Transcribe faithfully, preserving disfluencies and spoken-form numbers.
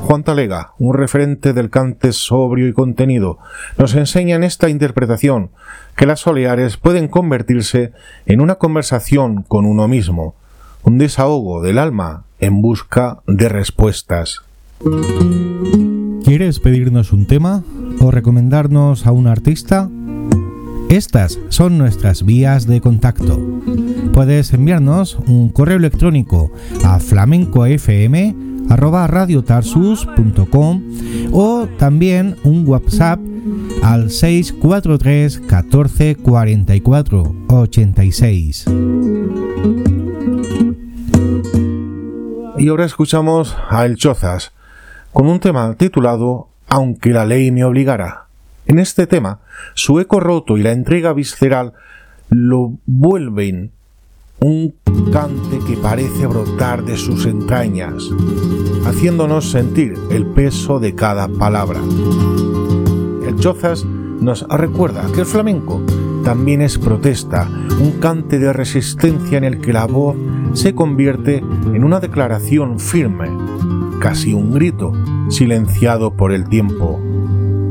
Juan Talega, un referente del cante sobrio y contenido, nos enseña en esta interpretación que las soleares pueden convertirse en una conversación con uno mismo, un desahogo del alma en busca de respuestas. ¿Quieres pedirnos un tema o recomendarnos a un artista? Estas son nuestras vías de contacto. Puedes enviarnos un correo electrónico a flamencofm arroba radiotarsus punto com o también un WhatsApp al seis cuatro tres catorce cuarenta y cuatro ochenta y seis. Y ahora escuchamos a El Chozas con un tema titulado Aunque la ley me obligara. En este tema, su eco roto y la entrega visceral lo vuelven un cante que parece brotar de sus entrañas, haciéndonos sentir el peso de cada palabra. El Chozas nos recuerda que el flamenco también es protesta, un cante de resistencia en el que la voz se convierte en una declaración firme, casi un grito, silenciado por el tiempo.